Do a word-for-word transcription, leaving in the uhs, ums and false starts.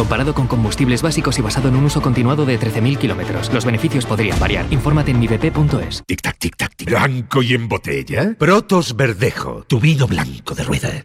comparado con combustibles básicos y basado en un uso continuado de trece mil kilómetros. Los beneficios podrían variar. Infórmate en mi b p punto es. Tic-tac, tic-tac, tic. ¿Blanco y en botella? Protos Verdejo, tu vino blanco de rueda.